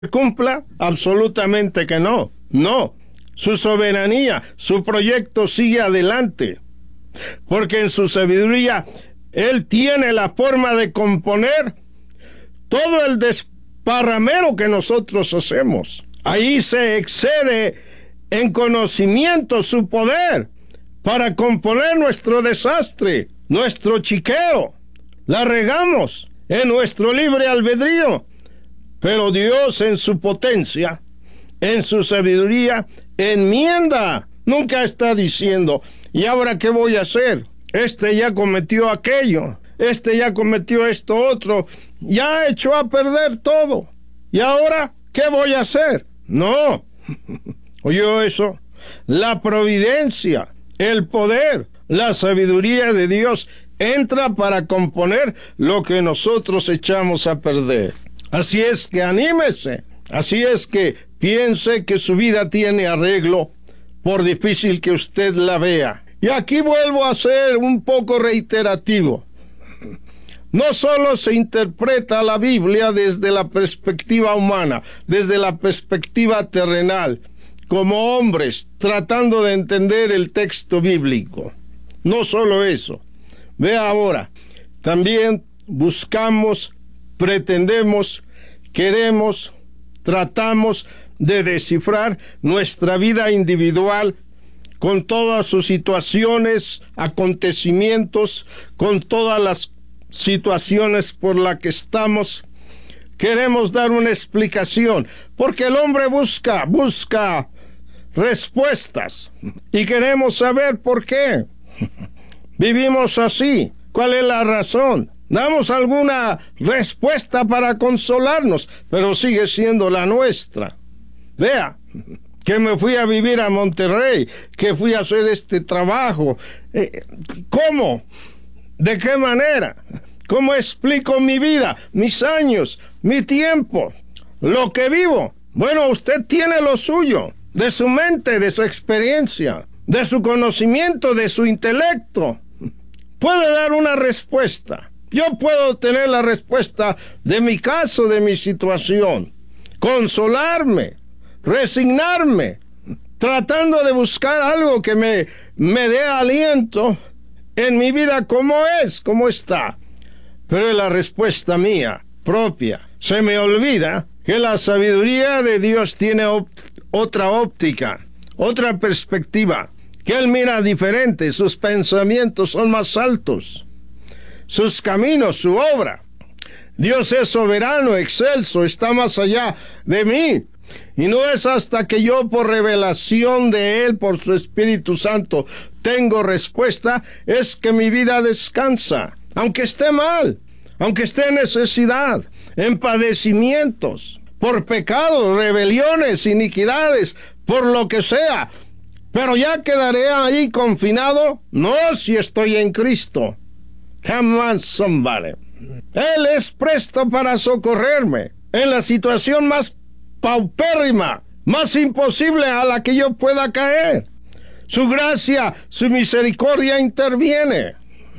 cumpla? Absolutamente que no. No. Su soberanía, su proyecto sigue adelante. Porque en su sabiduría, Él tiene la forma de componer todo el desparramero que nosotros hacemos. Ahí se excede en conocimiento su poder para componer nuestro desastre, nuestro chiqueo. La regamos en nuestro libre albedrío. Pero Dios en su potencia, en su sabiduría, enmienda. Nunca está diciendo, ¿y ahora qué voy a hacer? Este ya cometió aquello, este ya cometió esto otro, ya echó a perder todo. ¿Y ahora qué voy a hacer? No. ¿Oyó eso? La providencia, el poder, la sabiduría de Dios entra para componer lo que nosotros echamos a perder. Así es que anímese, así es que piense que su vida tiene arreglo, por difícil que usted la vea. Y aquí vuelvo a ser un poco reiterativo. No solo se interpreta la Biblia desde la perspectiva humana, desde la perspectiva terrenal, como hombres tratando de entender el texto bíblico. No solo eso. Vea ahora, también buscamos, pretendemos, queremos, tratamos de descifrar nuestra vida individual con todas sus situaciones, acontecimientos, con todas las situaciones por las que estamos. Queremos dar una explicación, porque el hombre busca respuestas y queremos saber por qué. Vivimos así. ¿Cuál es la razón? Damos alguna respuesta para consolarnos, pero sigue siendo la nuestra. Vea, que me fui a vivir a Monterrey, que fui a hacer este trabajo. ¿Cómo? ¿De qué manera? ¿Cómo explico mi vida, mis años, mi tiempo, lo que vivo? Bueno, usted tiene lo suyo, de su mente, de su experiencia, de su conocimiento, de su intelecto. Puede dar una respuesta. Yo puedo tener la respuesta de mi caso, de mi situación. Consolarme, resignarme, tratando de buscar algo que me dé aliento en mi vida como es, como está. Pero es la respuesta mía, propia. Se me olvida que la sabiduría de Dios tiene otra óptica, otra perspectiva, que Él mira diferente, sus pensamientos son más altos, sus caminos, su obra. Dios es soberano, excelso, está más allá de mí. Y no es hasta que yo, por revelación de Él, por su Espíritu Santo, tengo respuesta, es que mi vida descansa. Aunque esté mal, aunque esté en necesidad, en padecimientos, por pecados, rebeliones, iniquidades, por lo que sea. Pero ya quedaré ahí confinado, no si estoy en Cristo. Come on, somebody. Él es presto para socorrerme en la situación más paupérrima, más imposible a la que yo pueda caer. Su gracia, su misericordia interviene.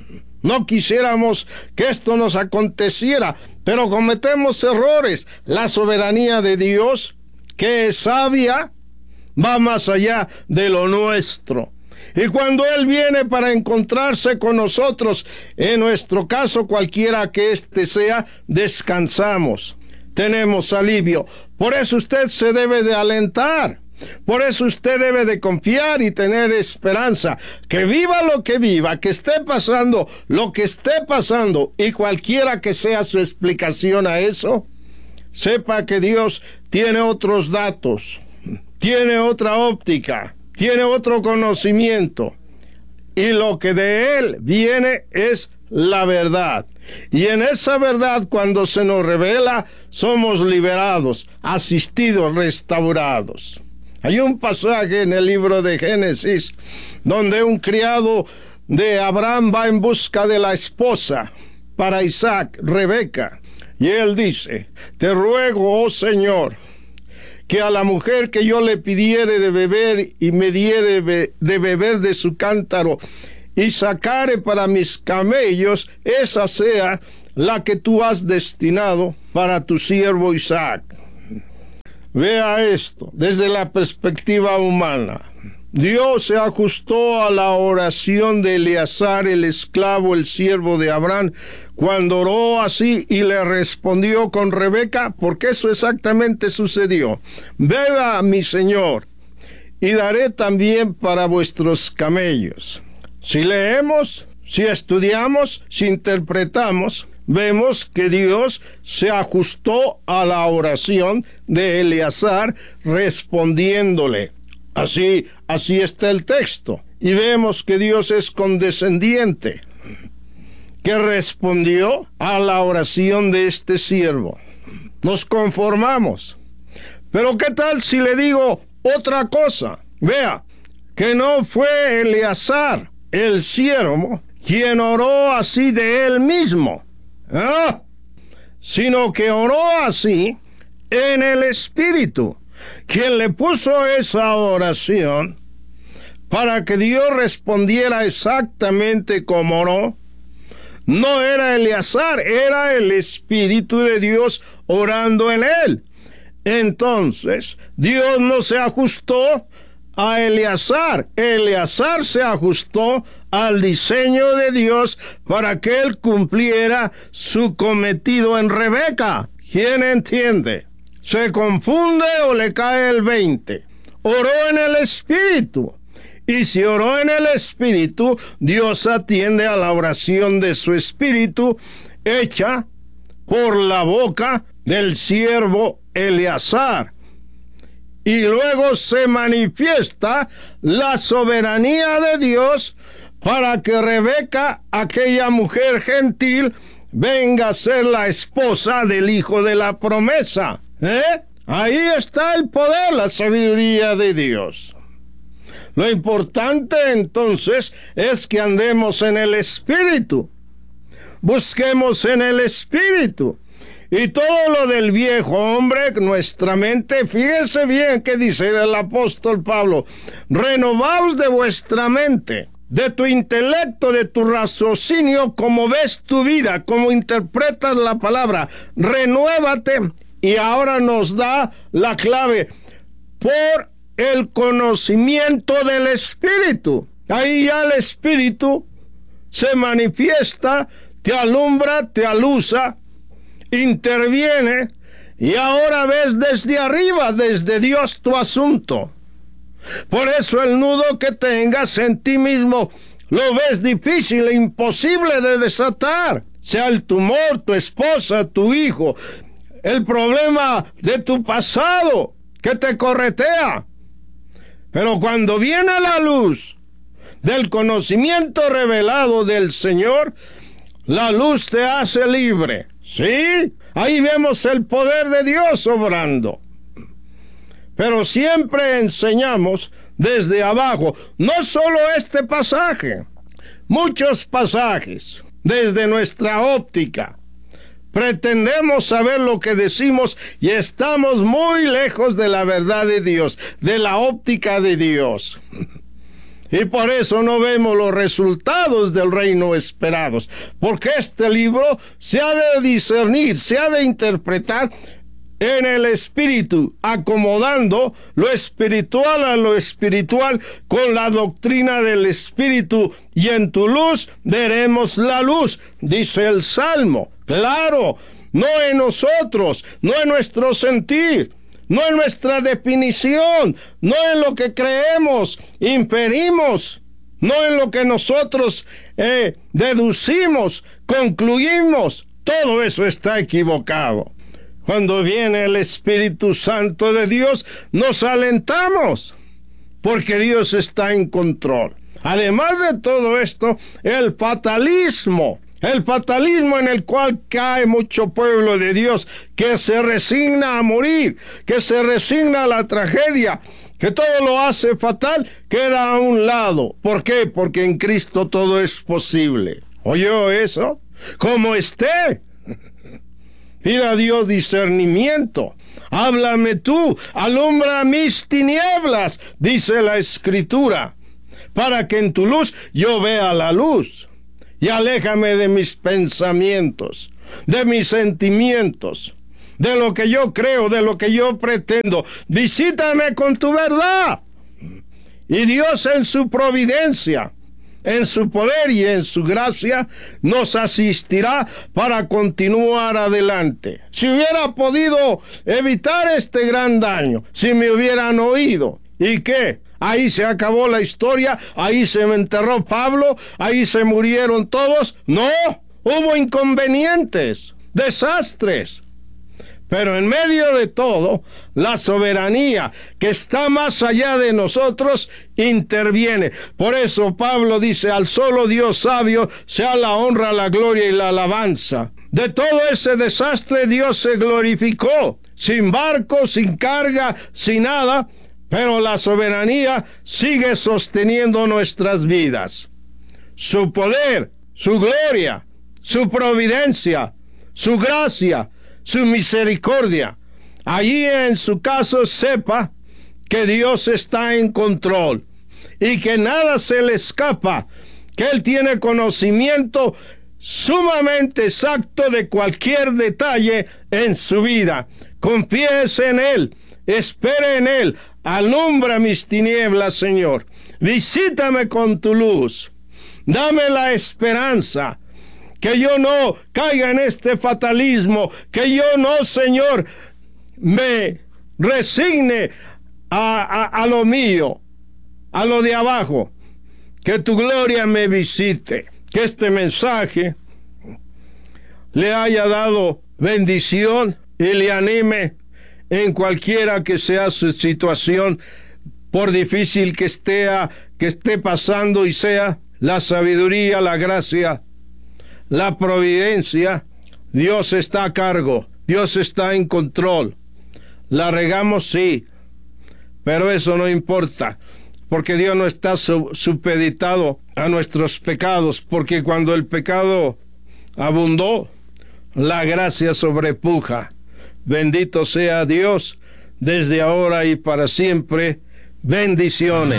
No quisiéramos que esto nos aconteciera, pero cometemos errores. La soberanía de Dios, que es sabia, va más allá de lo nuestro. Y cuando Él viene para encontrarse con nosotros, en nuestro caso cualquiera que éste sea, descansamos, tenemos alivio. Por eso usted se debe de alentar, por eso usted debe de confiar y tener esperanza. Que viva lo que viva, que esté pasando lo que esté pasando, y cualquiera que sea su explicación a eso, sepa que Dios tiene otros datos, tiene otra óptica, tiene otro conocimiento, y lo que de Él viene es la verdad. Y en esa verdad, cuando se nos revela, somos liberados, asistidos, restaurados. Hay un pasaje en el libro de Génesis donde un criado de Abraham va en busca de la esposa para Isaac, Rebeca, y él dice: te ruego, oh Señor, que a la mujer que yo le pidiere de beber y me diere de beber de su cántaro y sacare para mis camellos, esa sea la que tú has destinado para tu siervo Isaac. Vea esto desde la perspectiva humana. Dios se ajustó a la oración de Eleazar, el esclavo, el siervo de Abraham, cuando oró así y le respondió con Rebeca, porque eso exactamente sucedió. Beba, mi señor, y daré también para vuestros camellos. Si leemos, si estudiamos, si interpretamos, vemos que Dios se ajustó a la oración de Eleazar respondiéndole. Así está el texto. Y vemos que Dios es condescendiente, que respondió a la oración de este siervo. Nos conformamos. Pero ¿qué tal si le digo otra cosa? Vea, que no fue Eleazar, el siervo, quien oró así de él mismo, sino que oró así en el Espíritu. Quien le puso esa oración para que Dios respondiera exactamente como oró, no era Eleazar, era el Espíritu de Dios orando en él. Entonces, Dios no se ajustó a Eleazar. Eleazar se ajustó al diseño de Dios para que él cumpliera su cometido en Rebeca. ¿Quién entiende? ¿Se confunde o le cae el 20? Oró en el Espíritu. Y si oró en el Espíritu, Dios atiende a la oración de su Espíritu hecha por la boca del siervo Eleazar. Y luego se manifiesta la soberanía de Dios para que Rebeca, aquella mujer gentil, venga a ser la esposa del hijo de la promesa. Ahí está el poder, la sabiduría de Dios. Lo importante entonces es que andemos en el Espíritu. Busquemos en el Espíritu. Y todo lo del viejo hombre, nuestra mente, fíjense bien que dice el apóstol Pablo, renovaos de vuestra mente, de tu intelecto, de tu raciocinio, como ves tu vida, como interpretas la palabra, renuévate. Y ahora nos da la clave, por el conocimiento del Espíritu. Ahí ya el Espíritu se manifiesta, te alumbra, te alusa, interviene, y ahora ves desde arriba, desde Dios, tu asunto. Por eso el nudo que tengas en ti mismo lo ves difícil e imposible de desatar. Sea el tumor, tu esposa, tu hijo, el problema de tu pasado que te corretea. Pero cuando viene la luz del conocimiento revelado del Señor, la luz te hace libre. ¿Sí? Ahí vemos el poder de Dios obrando. Pero siempre enseñamos desde abajo, no solo este pasaje, muchos pasajes desde nuestra óptica. Pretendemos saber lo que decimos y estamos muy lejos de la verdad de Dios, de la óptica de Dios. Y por eso no vemos los resultados del reino esperados, porque este libro se ha de discernir, se ha de interpretar en el Espíritu, acomodando lo espiritual a lo espiritual con la doctrina del Espíritu, y en tu luz veremos la luz, dice el Salmo. Claro, no en nosotros, no en nuestro sentir, no en nuestra definición, no en lo que creemos, inferimos, no en lo que nosotros deducimos, concluimos. Todo eso está equivocado. Cuando viene el Espíritu Santo de Dios, nos alentamos, porque Dios está en control. Además de todo esto, el fatalismo en el cual cae mucho pueblo de Dios, que se resigna a morir, que se resigna a la tragedia, que todo lo hace fatal, queda a un lado. ¿Por qué? Porque en Cristo todo es posible. ¿Oyó eso? Como esté. Pida a Dios discernimiento. Háblame tú, alumbra mis tinieblas, dice la Escritura, para que en tu luz yo vea la luz. Y aléjame de mis pensamientos, de mis sentimientos, de lo que yo creo, de lo que yo pretendo. Visítame con tu verdad. Y Dios en su providencia, en su poder y en su gracia, nos asistirá para continuar adelante. Si hubiera podido evitar este gran daño, si me hubieran oído, ¿y qué? Ahí se acabó la historia, ahí se me enterró Pablo, ahí se murieron todos. No, hubo inconvenientes, desastres. Pero en medio de todo, la soberanía que está más allá de nosotros interviene. Por eso Pablo dice, al solo Dios sabio sea la honra, la gloria y la alabanza. De todo ese desastre Dios se glorificó, sin barco, sin carga, sin nada, pero la soberanía sigue sosteniendo nuestras vidas. Su poder, su gloria, su providencia, su gracia, su misericordia. Allí en su caso sepa que Dios está en control y que nada se le escapa, que Él tiene conocimiento sumamente exacto de cualquier detalle en su vida. Confíes en Él, espere en Él, alumbra mis tinieblas, Señor. Visítame con tu luz, dame la esperanza, que yo no caiga en este fatalismo, que yo no, Señor, me resigne a lo mío, a lo de abajo. Que tu gloria me visite, que este mensaje le haya dado bendición y le anime en cualquiera que sea su situación, por difícil que esté pasando, y sea la sabiduría, la gracia, la providencia. Dios está a cargo, Dios está en control. La regamos, sí, pero eso no importa, porque Dios no está supeditado a nuestros pecados, porque cuando el pecado abundó, la gracia sobrepuja. Bendito sea Dios, desde ahora y para siempre. Bendiciones.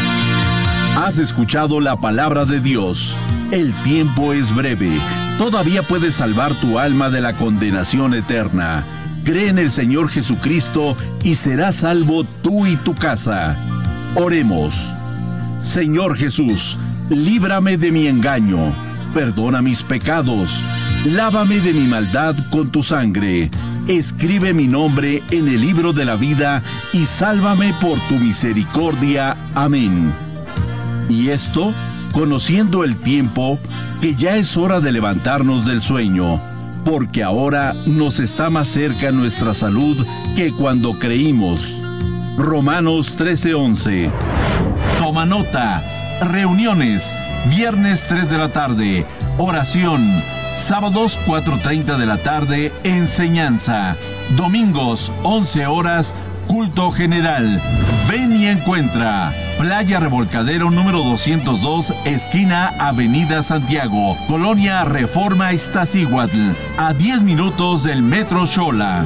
Has escuchado la palabra de Dios. El tiempo es breve. Todavía puedes salvar tu alma de la condenación eterna. Cree en el Señor Jesucristo y serás salvo tú y tu casa. Oremos. Señor Jesús, líbrame de mi engaño. Perdona mis pecados. Lávame de mi maldad con tu sangre. Escribe mi nombre en el libro de la vida y sálvame por tu misericordia. Amén. Y esto, conociendo el tiempo, que ya es hora de levantarnos del sueño, porque ahora nos está más cerca nuestra salud que cuando creímos. Romanos 13:11. Toma nota. Reuniones, viernes 3 de la tarde, oración. Sábados 4:30 de la tarde, enseñanza. Domingos 11 horas, culto general. Ven y encuentra. Playa Revolcadero número 202, esquina Avenida Santiago, Colonia Reforma Iztaccíhuatl, a 10 minutos del Metro Xola.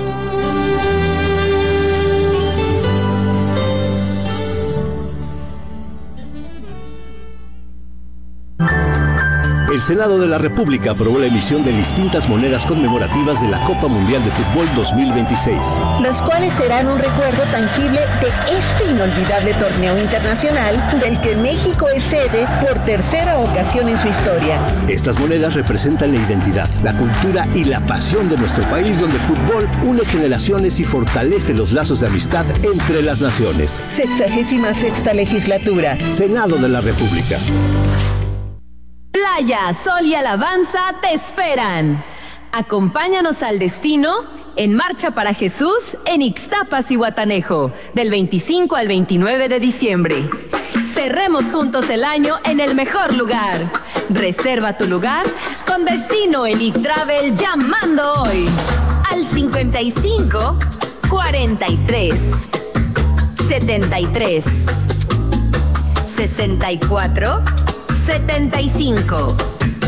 El Senado de la República aprobó la emisión de distintas monedas conmemorativas de la Copa Mundial de Fútbol 2026. Las cuales serán un recuerdo tangible de este inolvidable torneo internacional del que México es sede por tercera ocasión en su historia. Estas monedas representan la identidad, la cultura y la pasión de nuestro país, donde el fútbol une generaciones y fortalece los lazos de amistad entre las naciones. 66ª legislatura. Senado de la República. Playa, sol y alabanza te esperan. Acompáñanos al destino en Marcha para Jesús en Ixtapas y Guatanejo, del 25 al 29 de diciembre. Cerremos juntos el año en el mejor lugar. Reserva tu lugar con Destino Elite Travel llamando hoy al 55 43 73 64 75.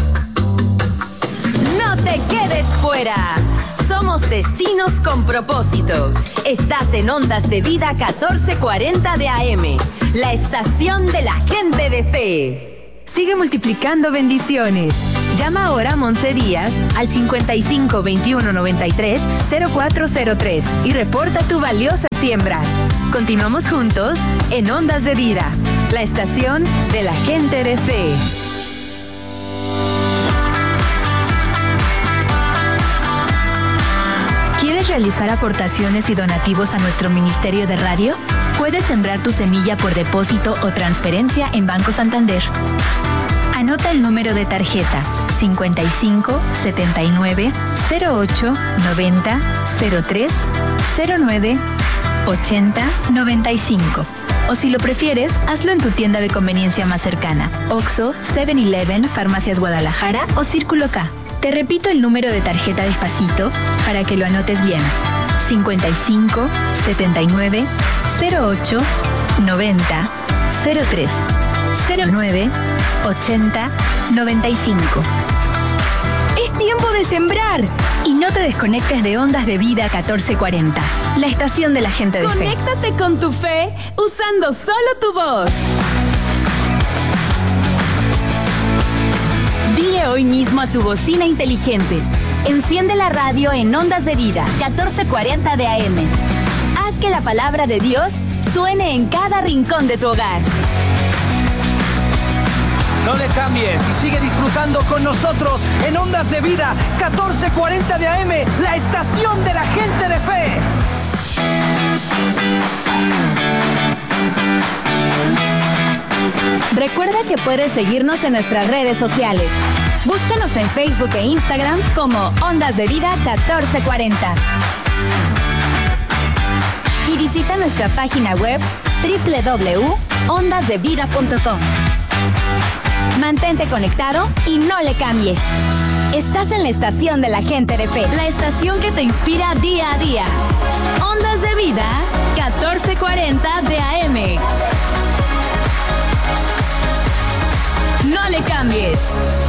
No te quedes fuera. Somos Destinos con Propósito. Estás en Ondas de Vida 1440 de AM, la estación de la gente de fe. Sigue multiplicando bendiciones. Llama Llama ahora a Monse Díaz al 55 21 93 0403 y reporta tu valiosa siembra. Continuamos juntos en Ondas de Vida, la estación de la gente de fe. ¿Quieres realizar aportaciones y donativos a nuestro Ministerio de Radio? Puedes sembrar tu semilla por depósito o transferencia en Banco Santander. Anota el número de tarjeta 55 79 08 90 03 09 80 95. O si lo prefieres, hazlo en tu tienda de conveniencia más cercana: Oxxo, 7-Eleven, Farmacias Guadalajara o Círculo K. Te repito el número de tarjeta despacito para que lo anotes bien: 55 79 08 90 03 09 80 95. Es tiempo de sembrar y no te desconectes de Ondas de Vida 1440, la estación de la gente de fe. Conéctate con tu fe usando solo tu voz. Dile hoy mismo a tu bocina inteligente: enciende la radio en Ondas de Vida 1440 de AM. Haz que la palabra de Dios suene en cada rincón de tu hogar. No le cambies y sigue disfrutando con nosotros en Ondas de Vida 1440 de AM, la estación de la gente de fe. Recuerda que puedes seguirnos en nuestras redes sociales. Búscanos en Facebook e Instagram como Ondas de Vida 1440. Y visita nuestra página web www.ondasdevida.com. Mantente conectado y no le cambies. Estás en la estación de la gente de fe, la estación que te inspira día a día. Ondas de Vida 1440 de AM. No le cambies.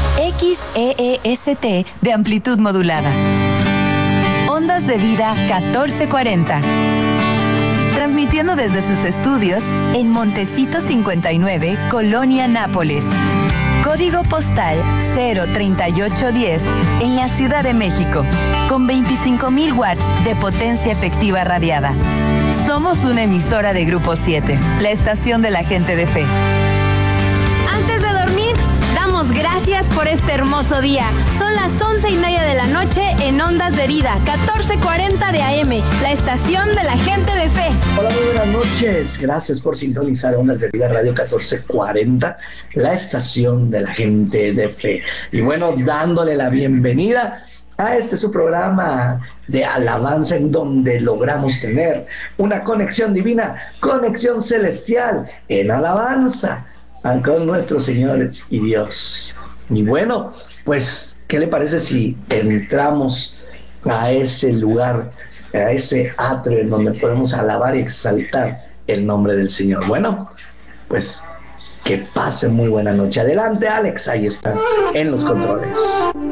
XEEST de amplitud modulada. Ondas de Vida 1440. Transmitiendo desde sus estudios en Montecito 59, Colonia Nápoles. Código postal 03810 en la Ciudad de México, con 25,000 watts de potencia efectiva radiada. Somos una emisora de Grupo 7, la estación de la gente de fe. Antes de dormir, damos gracias por este hermoso día. Son las 11:30 de la noche en Ondas de Vida 1440 de AM, la estación de la gente de fe. Hola, muy buenas noches. Gracias por sintonizar Ondas de Vida Radio 1440, la estación de la gente de fe. Y bueno, dándole la bienvenida a su programa de alabanza, en donde logramos tener una conexión divina, conexión celestial en alabanza con nuestro Señor y Dios. Y bueno, pues, ¿qué le parece si entramos a ese lugar, a ese atrio en donde podemos alabar y exaltar el nombre del Señor? Bueno, pues que pasen muy buena noche. Adelante, Alex, ahí está, en los controles.